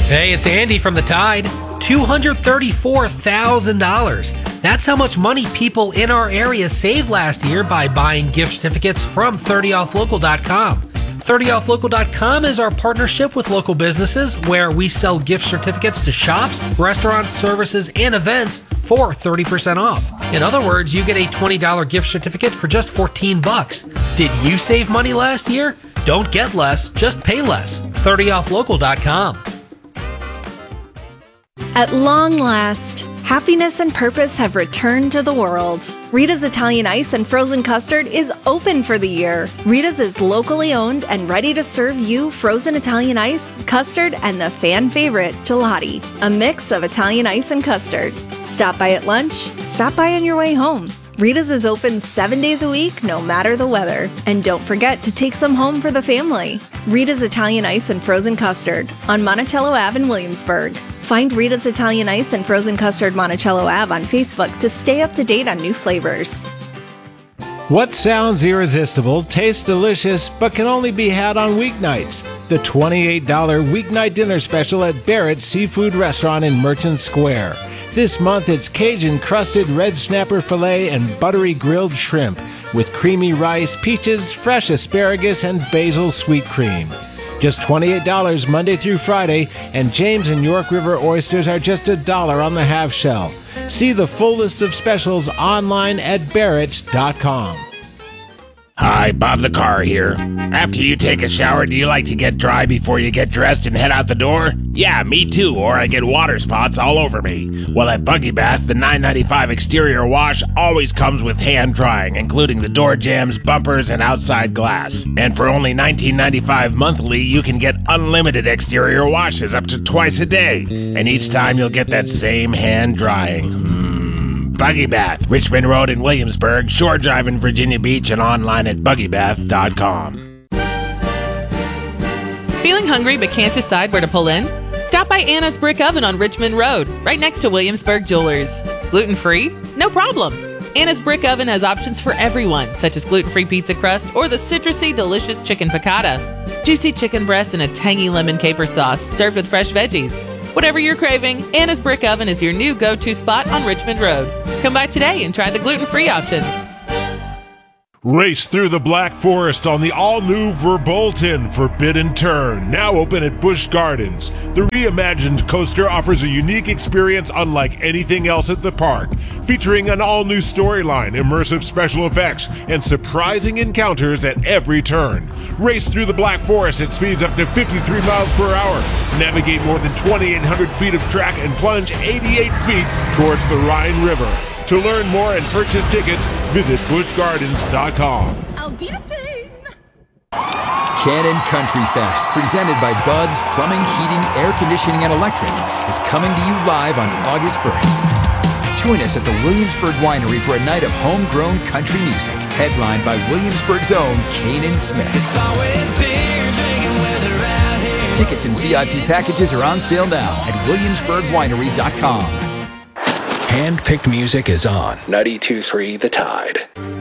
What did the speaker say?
Hey, it's Andy from the Tide. $234,000. That's how much money people in our area saved last year by buying gift certificates from 30offlocal.com. 30offlocal.com is our partnership with local businesses where we sell gift certificates to shops, restaurants, services, and events for 30% off. In other words, you get a $20 gift certificate for just $14. Did you save money last year? Don't get less, just pay less. 30offlocal.com. At long last, happiness and purpose have returned to the world. Rita's Italian Ice and Frozen Custard is open for the year. Rita's is locally owned and ready to serve you frozen Italian ice, custard, and the fan favorite, gelati, a mix of Italian ice and custard. Stop by at lunch, stop by on your way home. Rita's is open 7 days a week, no matter the weather. And don't forget to take some home for the family. Rita's Italian Ice and Frozen Custard on Monticello Ave in Williamsburg. Find Rita's Italian Ice and Frozen Custard Monticello Ave on Facebook to stay up to date on new flavors. What sounds irresistible, tastes delicious, but can only be had on weeknights? The $28 weeknight dinner special at Barrett's Seafood Restaurant in Merchant Square. This month, it's Cajun-crusted red snapper fillet and buttery grilled shrimp with creamy rice, peaches, fresh asparagus, and basil sweet cream. Just $28 Monday through Friday, and James and York River oysters are just $1 on the half shell. See the full list of specials online at barretts.com. Hi, Bob the Car here. After you take a shower, do you like to get dry before you get dressed and head out the door? Yeah, me too, or I get water spots all over me. Well, at Buggy Bath, the $9.95 exterior wash always comes with hand drying, including the door jambs, bumpers, and outside glass. And for only $19.95 monthly, you can get unlimited exterior washes up to twice a day. And each time you'll get that same hand drying. Buggy Bath, Richmond Road in Williamsburg, Shore Drive in Virginia Beach, and online at buggybath.com. Feeling hungry but can't decide where to pull in? Stop by Anna's Brick Oven on Richmond Road, right next to Williamsburg Jewelers. Gluten-free? No problem. Anna's Brick Oven has options for everyone, such as gluten-free pizza crust or the citrusy, delicious chicken piccata. Juicy chicken breast and a tangy lemon caper sauce served with fresh veggies. Whatever you're craving, Anna's Brick Oven is your new go-to spot on Richmond Road. Come by today and try the gluten-free options. Race through the Black Forest on the all-new Verbolten Forbidden Turn, now open at Busch Gardens. The reimagined coaster offers a unique experience unlike anything else at the park, featuring an all-new storyline, immersive special effects, and surprising encounters at every turn. Race through the Black Forest at speeds up to 53 miles per hour, navigate more than 2,800 feet of track, and plunge 88 feet towards the Rhine River. To learn more and purchase tickets, visit buschgardens.com. Auf Wiedersehen! Cannon Country Fest, presented by Bud's Plumbing, Heating, Air Conditioning, and Electric, is coming to you live on August 1st. Join us at the Williamsburg Winery for a night of homegrown country music, headlined by Williamsburg's own Kanan Smith. It's always beer drinking weather out here. Tickets and VIP packages are on sale now at williamsburgwinery.com. Hand-picked music is on 92.3 The Tide.